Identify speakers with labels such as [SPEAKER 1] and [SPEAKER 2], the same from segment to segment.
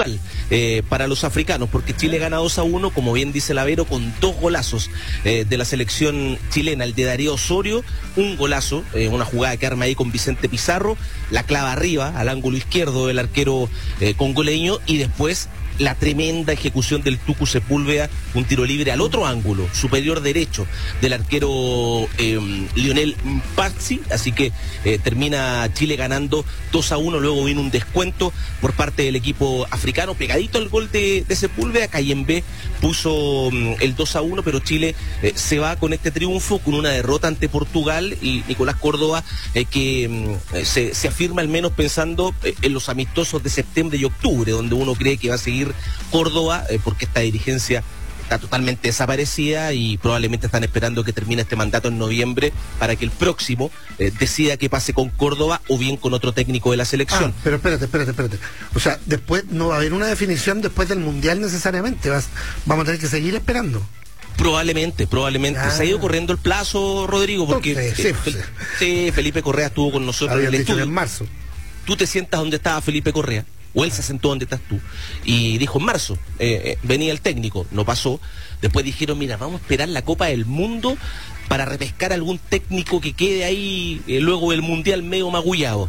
[SPEAKER 1] principal para los africanos, porque Chile gana 2-1, como bien dice Lavero, con 2 golazos de la selección chilena. El de Darío Osorio, un golazo, una jugada que arma ahí con Vicente Pizarro, la clava arriba, al ángulo izquierdo del arquero congoleño, y después la tremenda ejecución del Tucu Sepúlveda, un tiro libre al otro ángulo, superior derecho, del arquero Lionel Mpazzi. Así que termina Chile ganando 2-1, luego viene un descuento por parte del equipo africano, pegadito al gol de Sepúlveda. Cayembe puso el 2-1, pero Chile se va con este triunfo, con una derrota ante Portugal, y Nicolás Córdoba que se afirma al menos pensando en los amistosos de septiembre y octubre, donde uno cree que va a seguir Córdoba, porque esta dirigencia está totalmente desaparecida y probablemente están esperando que termine este mandato en noviembre para que el próximo decida qué pase con Córdoba o bien con otro técnico de la selección.
[SPEAKER 2] Pero espérate. O sea, después no va a haber una definición después del Mundial necesariamente. Vamos a tener que seguir esperando.
[SPEAKER 1] Probablemente. Se ha ido corriendo el plazo, Rodrigo, porque sí, Felipe Correa estuvo con nosotros en el estudio.
[SPEAKER 2] En marzo.
[SPEAKER 1] Tú te sientas donde estaba Felipe Correa, o él se sentó donde estás tú, y dijo en marzo, venía el técnico, no pasó. Después dijeron, mira, vamos a esperar la Copa del Mundo para repescar algún técnico que quede ahí luego del Mundial medio magullado.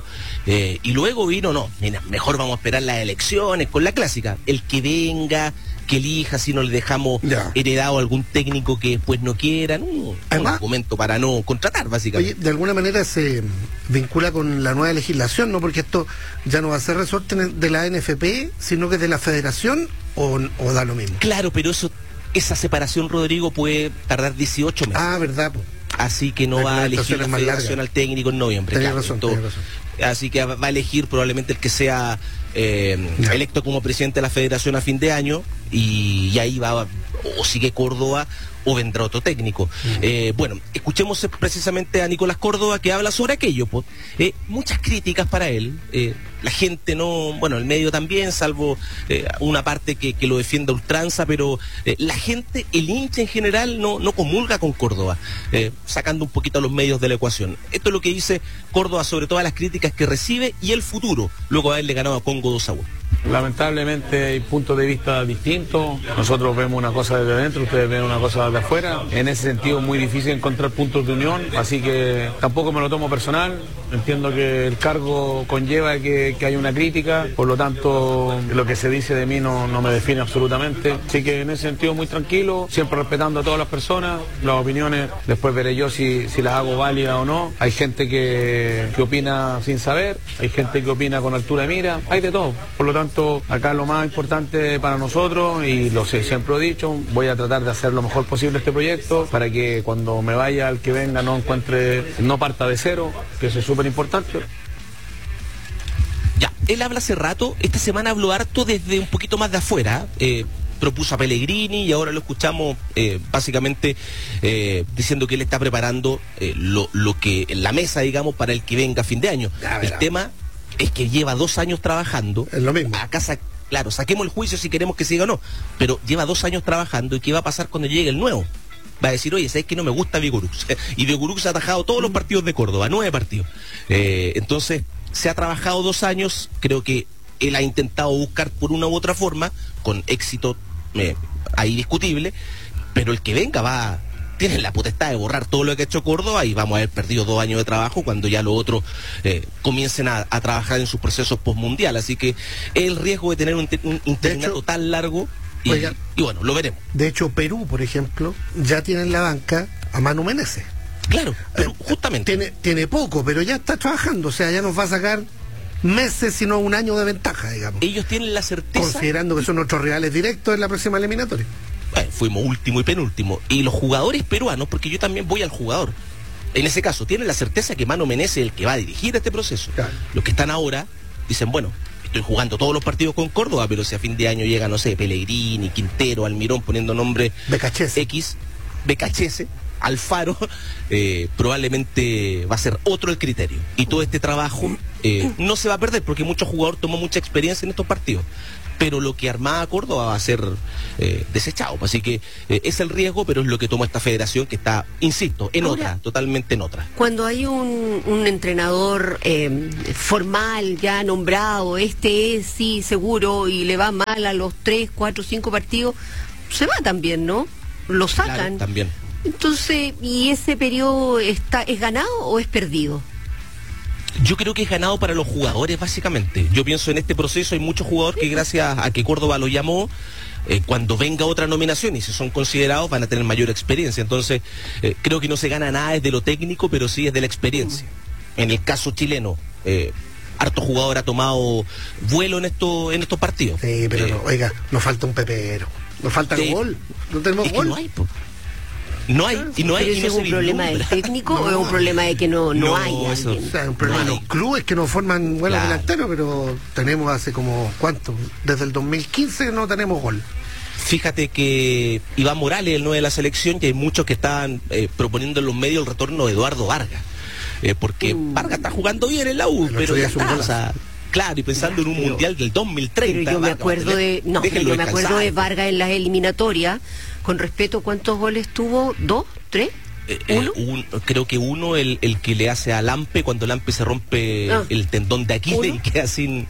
[SPEAKER 1] Y luego vino, no, mira, mejor vamos a esperar las elecciones con la clásica, el que venga, que elija, si no le dejamos heredado a algún técnico que después no quiera, un argumento para no contratar, básicamente.
[SPEAKER 2] Oye, de alguna manera se vincula con la nueva legislación, ¿no? Porque esto ya no va a ser resorte de la NFP, sino que de la Federación, o da lo mismo.
[SPEAKER 1] Claro, pero esa separación, Rodrigo, puede tardar 18 meses.
[SPEAKER 2] ¿Verdad?
[SPEAKER 1] Así que no va a elegir la Federación al técnico en noviembre.
[SPEAKER 2] Tenés razón.
[SPEAKER 1] Así que va a elegir probablemente el que sea electo como presidente de la Federación a fin de año, y ahí va, o sigue Córdoba o vendrá otro técnico. Bueno, escuchemos precisamente a Nicolás Córdoba, que habla sobre aquello. Muchas críticas para él. La gente el medio también, salvo una parte que lo defiende a ultranza, pero la gente, el hincha en general, no comulga con Córdoba, sacando un poquito a los medios de la ecuación. Esto es lo que dice Córdoba sobre todas las críticas que recibe y el futuro, luego de haberle ganado a Congo 2-1.
[SPEAKER 3] Lamentablemente hay puntos de vista distintos. Nosotros vemos una cosa desde adentro, ustedes ven una cosa de afuera. En ese sentido es muy difícil encontrar puntos de unión, así que tampoco me lo tomo personal. Entiendo que el cargo conlleva que haya una crítica, por lo tanto lo que se dice de mí no me define absolutamente. Así que en ese sentido muy tranquilo, siempre respetando a todas las personas, las opiniones, después veré yo si las hago válidas o no. Hay gente que opina sin saber, hay gente que opina con altura de mira, hay de todo. Por lo tanto, acá lo más importante para nosotros, y lo sé, siempre he dicho, voy a tratar de hacer lo mejor posible este proyecto para que cuando me vaya, el que venga no parta de cero, que eso es súper importante.
[SPEAKER 1] Ya, él habla hace rato, esta semana habló harto desde un poquito más de afuera, propuso a Pellegrini y ahora lo escuchamos básicamente diciendo que él está preparando lo que en la mesa, digamos, para el que venga a fin de año. El tema es que lleva 2 años trabajando.
[SPEAKER 2] Es lo mismo.
[SPEAKER 1] Acá, claro, saquemos el juicio si queremos que siga o no, pero lleva 2 años trabajando, y ¿qué va a pasar cuando llegue el nuevo? Va a decir, oye, ¿sabes que no me gusta Vigorux? Y Vigorux ha atajado todos los partidos de Córdoba, 9 partidos. Entonces, se ha trabajado 2 años, creo que él ha intentado buscar por una u otra forma, con éxito ahí discutible, pero el que venga tiene la potestad de borrar todo lo que ha hecho Córdoba, y vamos a haber perdido 2 años de trabajo cuando ya los otros comiencen a trabajar en sus procesos postmundial. Así que el riesgo de tener un interinato tan largo, y bueno, lo veremos.
[SPEAKER 2] De hecho, Perú, por ejemplo, ya tiene en la banca a Manu Menezes.
[SPEAKER 1] Claro, pero justamente.
[SPEAKER 2] Tiene poco, pero ya está trabajando, o sea, ya nos va a sacar meses, sino 1 año de ventaja, digamos.
[SPEAKER 1] Ellos tienen la certeza,
[SPEAKER 2] considerando que son nuestros rivales directos en la próxima eliminatoria.
[SPEAKER 1] Fuimos último y penúltimo, y los jugadores peruanos, porque yo también voy al jugador, en ese caso tienen la certeza que Manu Menezes es el que va a dirigir este proceso. Claro. Los que están ahora dicen, bueno, estoy jugando todos los partidos con Córdoba, pero si a fin de año llega, no sé, Pellegrini, Quintero, Almirón, poniendo nombre X, Becachese, Alfaro, probablemente va a ser otro el criterio, y todo este trabajo no se va a perder, porque muchos jugadores tomó mucha experiencia en estos partidos. pero lo que armaba Córdoba va a ser desechado. Así que es el riesgo, pero es lo que toma esta federación, que está, insisto, en
[SPEAKER 4] ahora,
[SPEAKER 1] otra, totalmente en otra.
[SPEAKER 4] Cuando hay un entrenador formal, ya nombrado, este es, sí, seguro, y le va mal a los 3, 4, 5 partidos, se va también, ¿no? Lo sacan.
[SPEAKER 1] Claro, también.
[SPEAKER 4] Entonces, ¿y ese periodo es ganado o es perdido?
[SPEAKER 1] Yo creo que es ganado para los jugadores, básicamente. Yo pienso en este proceso, hay muchos jugadores que gracias a que Córdoba lo llamó, cuando venga otra nominación y si son considerados van a tener mayor experiencia. Entonces, creo que no se gana nada desde lo técnico, pero sí desde la experiencia. En el caso chileno, harto jugador ha tomado vuelo en estos partidos.
[SPEAKER 2] Sí, pero oiga, nos falta un pepero, nos falta el gol, no tenemos gol.
[SPEAKER 1] No hay, no hay, y no hay.
[SPEAKER 4] ¿Pero
[SPEAKER 1] y no
[SPEAKER 4] es un problema del técnico o es un problema de que no hay
[SPEAKER 1] eso,
[SPEAKER 4] alguien?
[SPEAKER 2] O sea, es un problema de los clubes que no forman buenos delanteros, pero tenemos hace como, ¿cuánto? Desde el 2015 no tenemos gol.
[SPEAKER 1] Fíjate que Iván Morales, el 9 de la selección, y hay muchos que estaban proponiendo en los medios el retorno de Eduardo Vargas, porque Vargas está jugando bien en la U, pero ya está, o sea, claro, y pensando en un mundial del 2030.
[SPEAKER 4] Pero yo me acuerdo de Vargas en las eliminatorias. Con respeto, ¿cuántos goles tuvo? ¿2? ¿3? ¿Uno?
[SPEAKER 1] Creo que uno, el que le hace a Lampe cuando Lampe se rompe el tendón de Aquiles y queda sin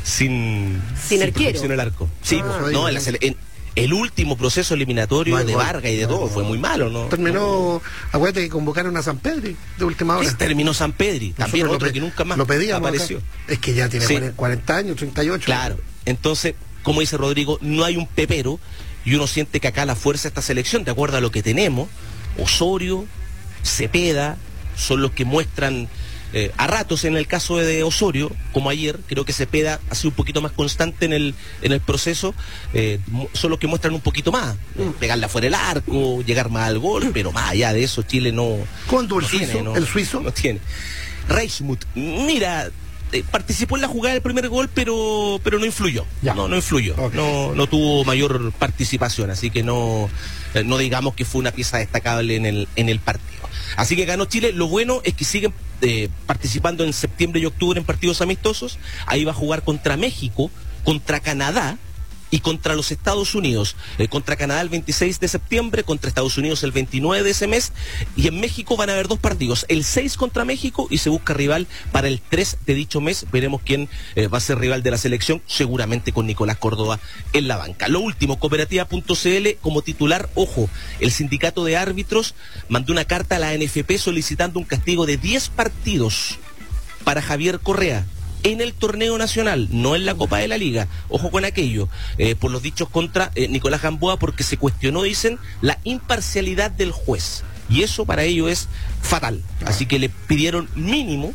[SPEAKER 4] arquero.
[SPEAKER 1] En el arco. Sí, no, el último proceso eliminatorio de Vargas y de todo fue muy malo, ¿no?
[SPEAKER 2] Terminó, acuérdate que convocaron a San Pedri de última hora.
[SPEAKER 1] Terminó San Pedri, también otro que nunca más
[SPEAKER 2] lo pedíamos
[SPEAKER 1] apareció.
[SPEAKER 2] Acá. Es que ya tiene 40 años, 38.
[SPEAKER 1] Claro, entonces, como dice Rodrigo, no hay un pepero. Y uno siente que acá la fuerza de esta selección, de acuerdo a lo que tenemos, Osorio, Cepeda, son los que muestran a ratos en el caso de Osorio, como ayer. Creo que Cepeda ha sido un poquito más constante en el proceso, son los que muestran un poquito más, pegarle afuera el arco, llegar más al gol, pero más allá de eso Chile no...
[SPEAKER 2] ¿Cuándo el suizo? ¿El suizo?
[SPEAKER 1] No tiene. Reichmuth, mira... participó en la jugada del primer gol, pero no influyó. No influyó. Okay. No tuvo mayor participación, así que no digamos que fue una pieza destacable en el partido. Así que ganó Chile. Lo bueno es que siguen participando en septiembre y octubre en partidos amistosos. Ahí va a jugar contra México, contra Canadá y contra los Estados Unidos. Contra Canadá el 26 de septiembre, contra Estados Unidos el 29 de ese mes, y en México van a haber 2 partidos, el 6 contra México, y se busca rival para el 3 de dicho mes. Veremos quién va a ser rival de la selección, seguramente con Nicolás Córdoba en la banca. Lo último, Cooperativa.cl como titular, ojo, el sindicato de árbitros mandó una carta a la NFP solicitando un castigo de 10 partidos para Javier Correa en el torneo nacional, no en la Copa de la Liga. Ojo con aquello, por los dichos contra Nicolás Gamboa, porque se cuestionó, dicen, la imparcialidad del juez. Y eso para ello es fatal. Así que le pidieron mínimo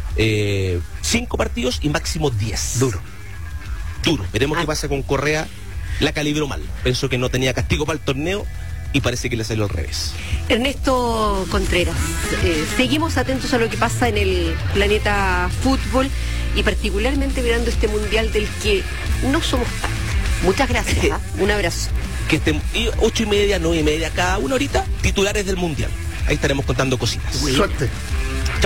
[SPEAKER 1] 5 partidos y máximo 10. Duro. Veremos qué pasa con Correa. La calibró mal. Pensó que no tenía castigo para el torneo y parece que le salió al revés. Ernesto Contreras, seguimos atentos a lo que pasa en el planeta fútbol y particularmente mirando este mundial del que no somos parte. Muchas gracias, un abrazo. Que estén 8:30, 9:30 cada una horita, titulares del mundial. Ahí estaremos contando cositas.
[SPEAKER 2] Suerte.
[SPEAKER 1] Chao.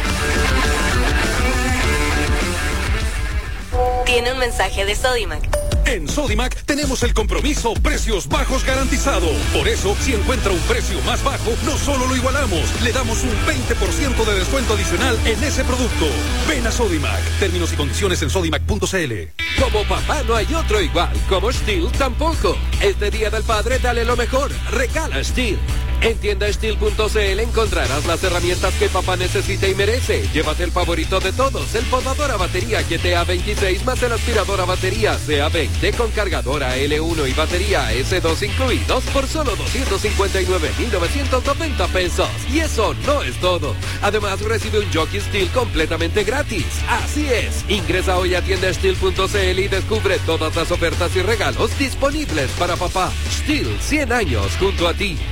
[SPEAKER 5] Tiene un mensaje de Sodimac.
[SPEAKER 6] En Sodimac tenemos el compromiso precios bajos garantizado. Por eso, si encuentra un precio más bajo, no solo lo igualamos, le damos un 20% de descuento adicional en ese producto. Ven a Sodimac. Términos y condiciones en sodimac.cl.
[SPEAKER 7] Como papá no hay otro igual, como Steel tampoco. Este Día del Padre dale lo mejor, regala Steel. En tiendasteel.cl encontrarás las herramientas que papá necesita y merece. Llévate el favorito de todos, el podador a batería GTA26 más el aspirador a batería CA20 con cargadora L1 y batería S2 incluidos por solo 259,990 pesos. Y eso no es todo. Además recibe un Jockey Steel completamente gratis. Así es. Ingresa hoy a tiendasteel.cl y descubre todas las ofertas y regalos disponibles para papá. Steel, 100 años junto a ti.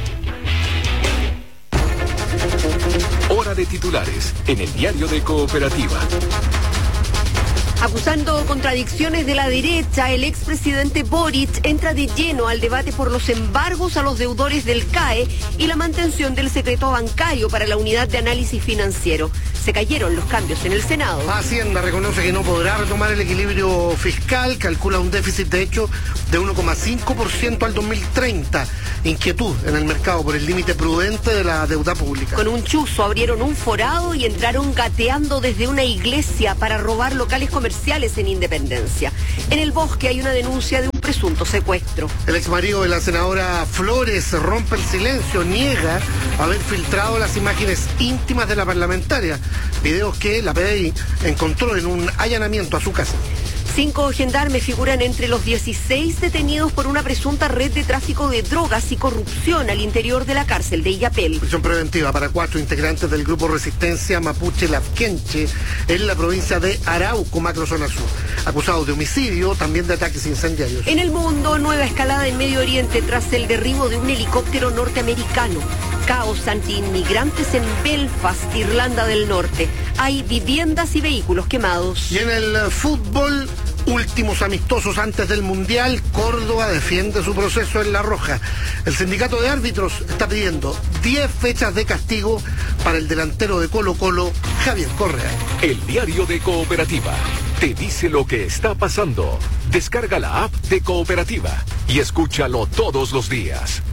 [SPEAKER 6] Hora de titulares en el diario de Cooperativa.
[SPEAKER 4] Acusando contradicciones de la derecha, el expresidente Boric entra de lleno al debate por los embargos a los deudores del CAE y la mantención del secreto bancario para la unidad de análisis financiero. Se cayeron los cambios en el Senado.
[SPEAKER 2] Hacienda reconoce que no podrá retomar el equilibrio fiscal, calcula un déficit de hecho de 1,5% al 2030. Inquietud en el mercado por el límite prudente de la deuda pública.
[SPEAKER 4] Con un chuzo abrieron un forado y entraron gateando desde una iglesia para robar locales comerciales en Independencia. En el Bosque hay una denuncia de un presunto secuestro.
[SPEAKER 2] El exmarido de la senadora Flores rompe el silencio, niega haber filtrado las imágenes íntimas de la parlamentaria, videos que la PDI encontró en un allanamiento a su casa.
[SPEAKER 4] 5 gendarmes figuran entre los 16 detenidos por una presunta red de tráfico de drogas y corrupción al interior de la cárcel de Illapel.
[SPEAKER 2] Prisión preventiva para 4 integrantes del grupo Resistencia Mapuche Lafkenche en la provincia de Arauco, macrozona sur. Acusados de homicidio, también de ataques incendiarios.
[SPEAKER 4] En el mundo, nueva escalada en Medio Oriente tras el derribo de un helicóptero norteamericano. Caos anti-inmigrantes en Belfast, Irlanda del Norte. Hay viviendas y vehículos quemados.
[SPEAKER 2] Y en el fútbol, últimos amistosos antes del Mundial, Córdoba defiende su proceso en La Roja. El sindicato de árbitros está pidiendo 10 fechas de castigo para el delantero de Colo-Colo, Javier Correa.
[SPEAKER 6] El diario de Cooperativa te dice lo que está pasando. Descarga la app de Cooperativa y escúchalo todos los días.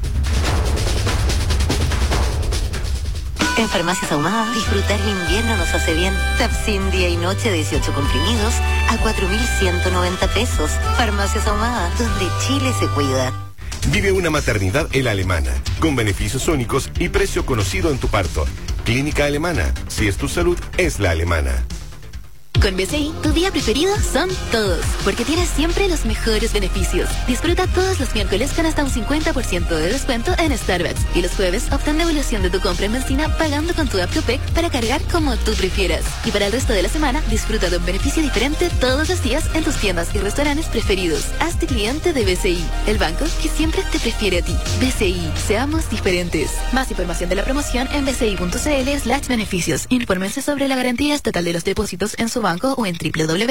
[SPEAKER 8] En Farmacias Ahumadas, disfrutar el invierno nos hace bien. Tapsin día y noche, 18 comprimidos, a 4.190 pesos. Farmacias Ahumadas, donde Chile se cuida.
[SPEAKER 9] Vive una maternidad en la Alemana, con beneficios únicos y precio conocido en tu parto. Clínica Alemana, si es tu salud, es la alemana.
[SPEAKER 10] Con BCI, tu día preferido son todos, porque tienes siempre los mejores beneficios. Disfruta todos los miércoles con hasta un 50% de descuento en Starbucks. Y los jueves, obtén devolución de tu compra en benzina pagando con tu app Copec para cargar como tú prefieras. Y para el resto de la semana, disfruta de un beneficio diferente todos los días en tus tiendas y restaurantes preferidos. Hazte cliente de BCI, el banco que siempre te prefiere a ti. BCI, seamos diferentes. Más información de la promoción en bci.cl/beneficios. Infórmense sobre la garantía estatal de los depósitos en su banco o en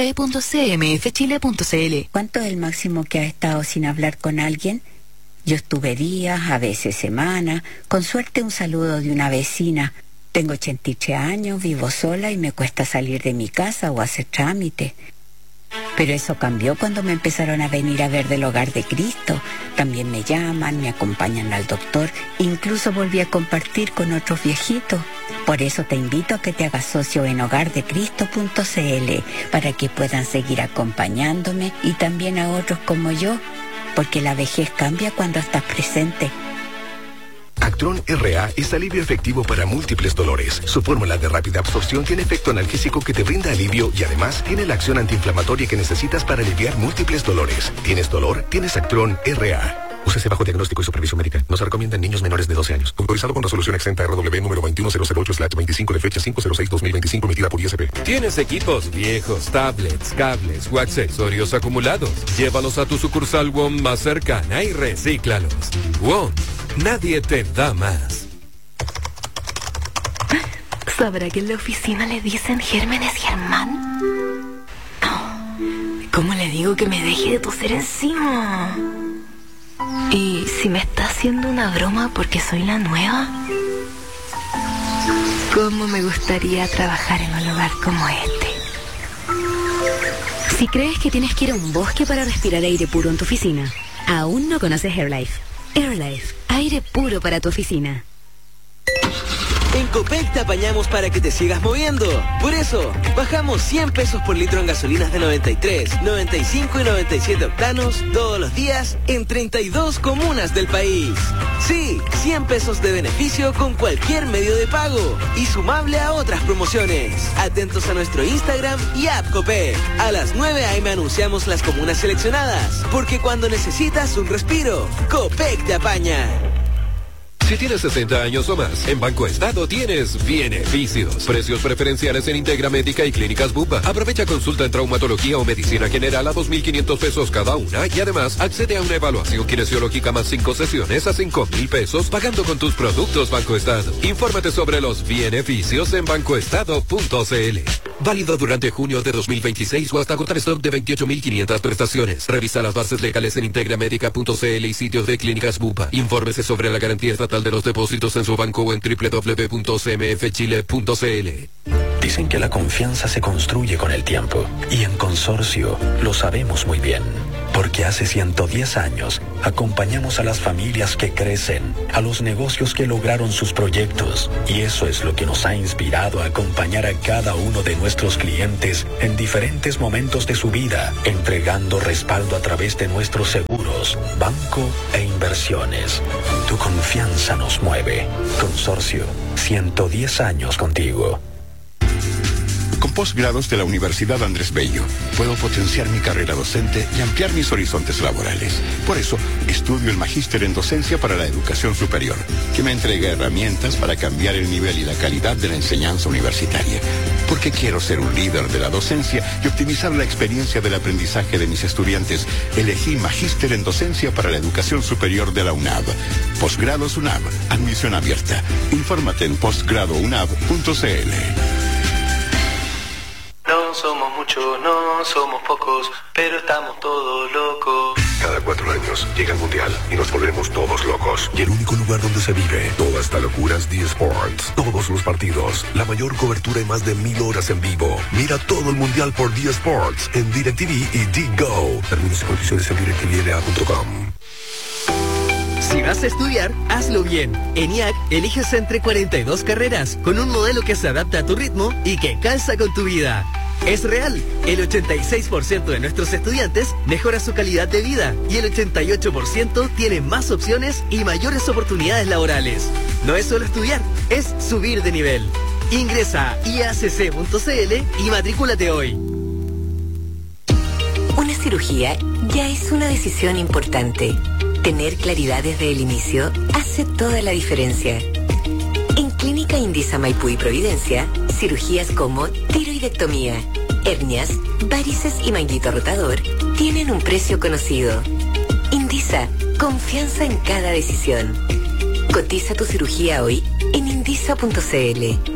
[SPEAKER 10] www.cmfchile.cl.
[SPEAKER 11] ¿Cuánto es el máximo que has estado sin hablar con alguien? Yo estuve días, a veces semanas, con suerte un saludo de una vecina. Tengo 83 años, vivo sola y me cuesta salir de mi casa o hacer trámite. Pero eso cambió cuando me empezaron a venir a ver del Hogar de Cristo. También me llaman, me acompañan al doctor, incluso volví a compartir con otros viejitos. Por eso te invito a que te hagas socio en hogardecristo.cl para que puedan seguir acompañándome y también a otros como yo, porque la vejez cambia cuando estás presente.
[SPEAKER 9] Actron RA es alivio efectivo para múltiples dolores. Su fórmula de rápida absorción tiene efecto analgésico que te brinda alivio y además tiene la acción antiinflamatoria que necesitas para aliviar múltiples dolores. ¿Tienes dolor? Tienes Actron RA. Úsese bajo diagnóstico y supervisión médica. No se recomienda en niños menores de 12 años. Autorizado con resolución exenta RW número 21008/25 de fecha 506/2025 emitida por ISP.
[SPEAKER 7] ¿Tienes equipos viejos, tablets, cables o accesorios acumulados? Llévalos a tu sucursal WOM más cercana y recíclalos. WOM. Nadie te da más.
[SPEAKER 10] ¿Sabrá que en la oficina le dicen Gérmenes Germán? ¿Cómo le digo que me deje de toser encima? ¿Y si me está haciendo una broma porque soy la nueva? ¿Cómo me gustaría trabajar en un lugar como este? Si crees que tienes que ir a un bosque para respirar aire puro en tu oficina, aún no conoces AirLife. AirLife, aire puro para tu oficina.
[SPEAKER 12] En Copec te apañamos para que te sigas moviendo. Por eso, bajamos 100 pesos por litro en gasolinas de 93, 95 y 97 octanos todos los días en 32 comunas del país. Sí, 100 pesos de beneficio con cualquier medio de pago y sumable a otras promociones. Atentos a nuestro Instagram y app Copec. A las 9 a.m. anunciamos las comunas seleccionadas, porque cuando necesitas un respiro, Copec te apaña.
[SPEAKER 7] Si tienes 60 años o más, en Banco Estado tienes beneficios. Precios preferenciales en Integra Médica y Clínicas Bupa. Aprovecha consulta en traumatología o medicina general a 2.500 pesos cada una y además accede a una evaluación kinesiológica más 5 sesiones a 5.000 pesos pagando con tus productos Banco Estado. Infórmate sobre los beneficios en bancoestado.cl. Válido durante junio de 2026 o hasta agotar stock de 28.500 prestaciones. Revisa las bases legales en integramedica.cl y sitios de clínicas Bupa. Infórmese sobre la garantía estatal de los depósitos en su banco o en www.cmfchile.cl.
[SPEAKER 13] Dicen que la confianza se construye con el tiempo y en Consorcio lo sabemos muy bien. Porque hace 110 años acompañamos a las familias que crecen, a los negocios que lograron sus proyectos. Y eso es lo que nos ha inspirado a acompañar a cada uno de nuestros clientes en diferentes momentos de su vida, entregando respaldo a través de nuestros seguros, banco e inversiones. Tu confianza nos mueve. Consorcio, 110 años contigo.
[SPEAKER 14] Con posgrados de la Universidad Andrés Bello, puedo potenciar mi carrera docente y ampliar mis horizontes laborales. Por eso, estudio el Magíster en Docencia para la Educación Superior, que me entrega herramientas para cambiar el nivel y la calidad de la enseñanza universitaria. Porque quiero ser un líder de la docencia y optimizar la experiencia del aprendizaje de mis estudiantes, elegí Magíster en Docencia para la Educación Superior de la UNAV. Posgrados UNAV, admisión abierta. Infórmate en postgradounab.cl.
[SPEAKER 15] No somos muchos, no somos pocos, pero estamos todos locos.
[SPEAKER 9] Cada 4 años llega el Mundial y nos volvemos todos locos. Y el único lugar donde se vive toda esta locura es D-Sports. Todos los partidos, la mayor cobertura y más de 1000 horas en vivo. Mira todo el Mundial por D-Sports en DirecTV y D-Go. Términos y condiciones en directvla.com.
[SPEAKER 16] Si vas a estudiar, hazlo bien. En IAC, eliges entre 42 carreras, con un modelo que se adapta a tu ritmo y que calza con tu vida. Es real, el 86% de nuestros estudiantes mejora su calidad de vida y el 88% tiene más opciones y mayores oportunidades laborales. No es solo estudiar, es subir de nivel. Ingresa a iacc.cl y matrículate hoy.
[SPEAKER 8] Una cirugía ya es una decisión importante. Tener claridad desde el inicio hace toda la diferencia. En Clínica Indisa Maipú y Providencia, cirugías como tiroidectomía, hernias, varices y manguito rotador tienen un precio conocido. Indisa, confianza en cada decisión. Cotiza tu cirugía hoy en indisa.cl.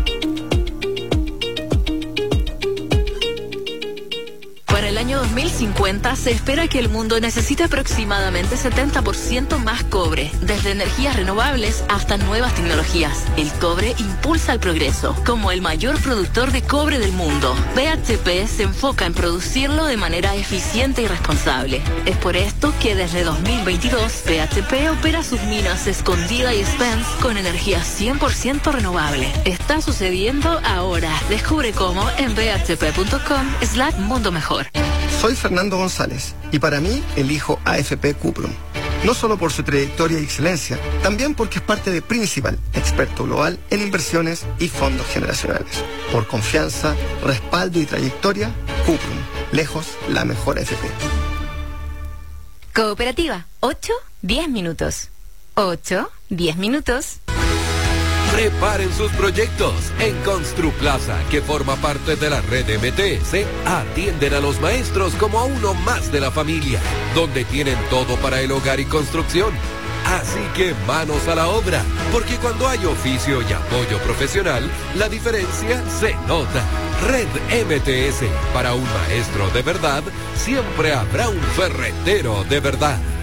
[SPEAKER 17] Para el año 2050 se espera que el mundo necesite aproximadamente 70% más cobre, desde energías renovables hasta nuevas tecnologías. El cobre impulsa el progreso. Como el mayor productor de cobre del mundo, BHP se enfoca en producirlo de manera eficiente y responsable. Es por esto que desde 2022 BHP opera sus minas Escondida y Spence con energía 100% renovable. Está sucediendo ahora. Descubre cómo en bhp.com/mundo mejor.
[SPEAKER 18] Soy Fernando González y para mí elijo AFP Cuprum. No solo por su trayectoria y excelencia, también porque es parte de Principal, experto global en inversiones y fondos generacionales. Por confianza, respaldo y trayectoria, Cuprum, lejos la mejor AFP.
[SPEAKER 19] Cooperativa, 8-10 minutos. 8-10 minutos.
[SPEAKER 7] Preparen sus proyectos. En Construplaza, que forma parte de la red MTS, atienden a los maestros como a uno más de la familia, donde tienen todo para el hogar y construcción. Así que manos a la obra, porque cuando hay oficio y apoyo profesional, la diferencia se nota. Red MTS, para un maestro de verdad, siempre habrá un ferretero de verdad.